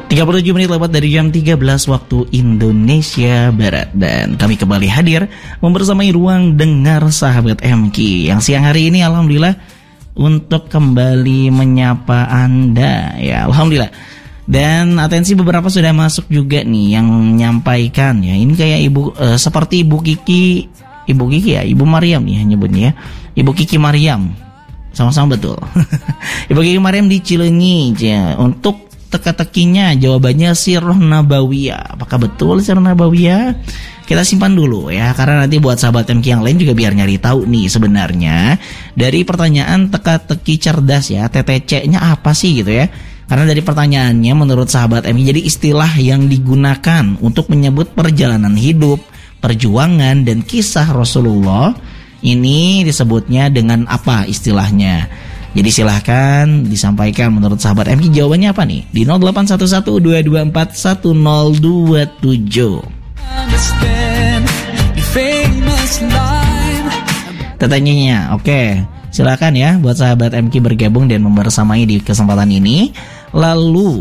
37 menit lewat dari jam 13 waktu Indonesia Barat. Dan kami kembali hadir membersamai Ruang Dengar Sahabat MQ yang siang hari ini alhamdulillah untuk kembali menyapa Anda. Ya, alhamdulillah. Dan atensi beberapa sudah masuk juga nih yang menyampaikan ya. Ini kayak seperti Ibu Kiki ya, Ibu Maryam nih nyebutnya ya. Ibu Kiki Maryam. Sama-sama betul. Ibu Kiki Maryam di Cileunyi ya. Untuk teka-tekinya jawabannya Sirah Nabawiyah. Apakah betul Sirah Nabawiyah? Kita simpan dulu ya, karena nanti buat sahabat MQ yang lain juga biar nyari tahu nih sebenarnya dari pertanyaan teka-teki cerdas ya, TTC-nya apa sih gitu ya. Karena dari pertanyaannya menurut sahabat MQ jadi istilah yang digunakan untuk menyebut perjalanan hidup, perjuangan dan kisah Rasulullah. Ini disebutnya dengan apa istilahnya? Jadi silahkan disampaikan menurut sahabat MQ jawabannya apa nih? Di 0811-224-1027. Tetanya, oke. Silakan ya buat sahabat MQ bergabung dan membersamai di kesempatan ini. Lalu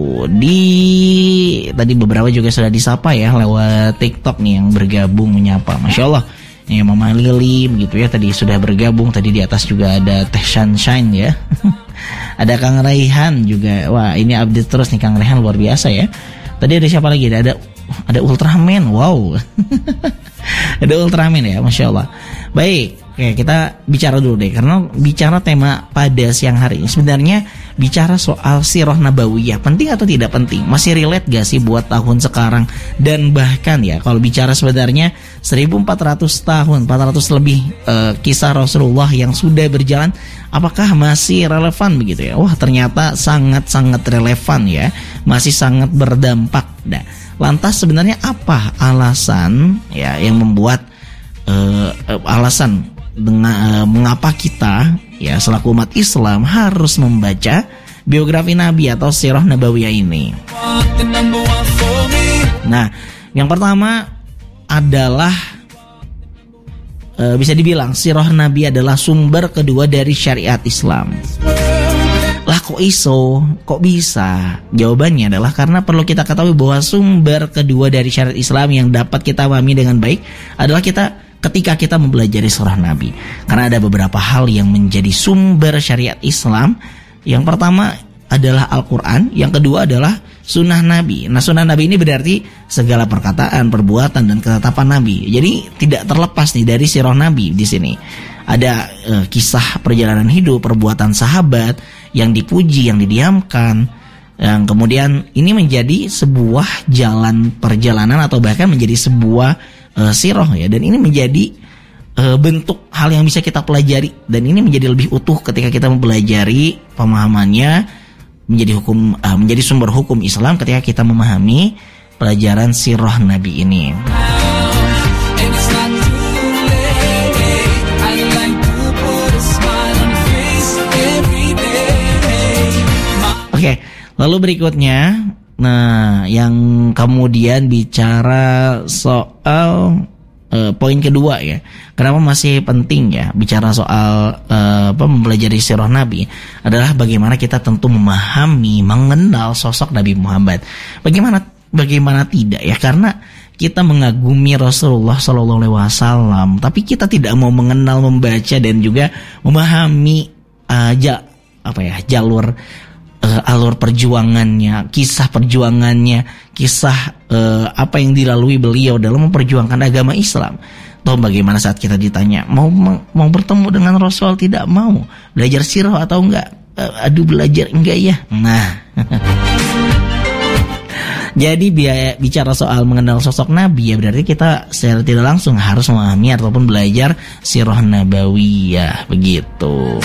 tadi beberapa juga sudah disapa ya lewat TikTok nih yang bergabung menyapa. Masya Allah. Ya, Mama Lili begitu ya, tadi sudah bergabung. Tadi di atas juga ada Teh Sunshine ya. Ada Kang Raihan juga. Wah, ini update terus nih Kang Raihan, luar biasa ya. Tadi ada siapa lagi? Ada Ultraman. Wow. Ada Ultraman ya, Masya Allah. Baik, oke, kita bicara dulu deh. Karena bicara tema pada siang hari ini sebenarnya bicara soal Sirah Nabawiyah, penting atau tidak penting? Masih relate gak sih buat tahun sekarang? Dan bahkan ya, kalau bicara sebenarnya 1400 tahun, 400 lebih kisah Rasulullah yang sudah berjalan, apakah masih relevan begitu ya? Wah, ternyata sangat-sangat relevan ya, masih sangat berdampak. Nah, lantas sebenarnya apa alasan ya yang membuat alasan dengan mengapa kita ya selaku umat Islam harus membaca biografi Nabi atau Sirah Nabawiyah ini? Nah, yang pertama adalah bisa dibilang Sirah Nabi adalah sumber kedua dari syariat Islam. Lah kok bisa? Jawabannya adalah karena perlu kita ketahui bahwa sumber kedua dari syariat Islam yang dapat kita pahami dengan baik adalah ketika kita mempelajari Sirah Nabi. Karena ada beberapa hal yang menjadi sumber syariat Islam. Yang pertama adalah Al-Quran, yang kedua adalah Sunnah Nabi. Nah, Sunnah Nabi ini berarti segala perkataan, perbuatan dan ketetapan Nabi. Jadi tidak terlepas nih dari Sirah Nabi di sini. Ada kisah perjalanan hidup, perbuatan sahabat yang dipuji, yang didiamkan, yang kemudian ini menjadi sebuah jalan perjalanan atau bahkan menjadi sebuah sirah ya. Dan ini menjadi bentuk hal yang bisa kita pelajari, dan ini menjadi lebih utuh ketika kita mempelajari pemahamannya, menjadi sumber hukum Islam ketika kita memahami pelajaran Sirah Nabi ini. Oke, lalu berikutnya, nah yang kemudian bicara soal poin kedua ya, kenapa masih penting ya bicara soal mempelajari Sirah Nabi adalah bagaimana kita tentu memahami, mengenal sosok Nabi Muhammad. Bagaimana tidak ya, karena kita mengagumi Rasulullah SAW, tapi kita tidak mau mengenal, membaca dan juga memahami alur perjuangannya, kisah perjuangannya, kisah apa yang dilalui beliau dalam memperjuangkan agama Islam. Toh bagaimana saat kita ditanya mau bertemu dengan Rasul, tidak mau belajar sirah atau enggak? Belajar enggak ya? Nah. Jadi bicara soal mengenal sosok Nabi ya berarti kita secara tidak langsung harus memahami ataupun belajar Sirah Nabawiyah begitu.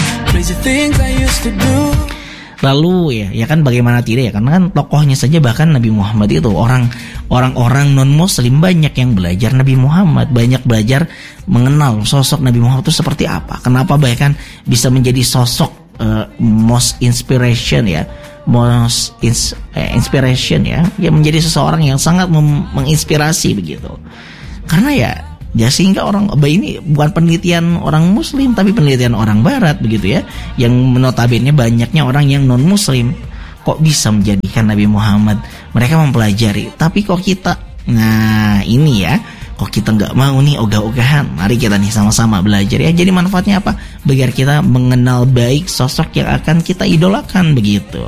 Lalu ya kan bagaimana tidak ya, karena kan tokohnya saja, bahkan Nabi Muhammad itu orang-orang non muslim banyak yang belajar Nabi Muhammad, banyak belajar mengenal sosok Nabi Muhammad itu seperti apa. Kenapa bahkan bisa menjadi sosok most inspiration ya, inspiration ya, yang menjadi seseorang yang sangat menginspirasi begitu. Karena ya sehingga ini bukan penelitian orang muslim tapi penelitian orang barat begitu ya, yang notabene banyaknya orang yang non muslim. kok bisa menjadikan Nabi Muhammad. Mereka mempelajari, tapi kok kita, nah ini ya, kok kita nggak mau nih ogah-ogahan. Mari kita nih sama-sama belajar ya. Jadi manfaatnya apa? Biar kita mengenal baik sosok yang akan kita idolakan begitu.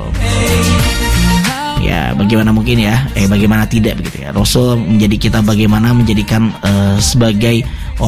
Ya bagaimana mungkin ya, bagaimana tidak begitu ya. Rasul menjadi kita bagaimana menjadikan sebagai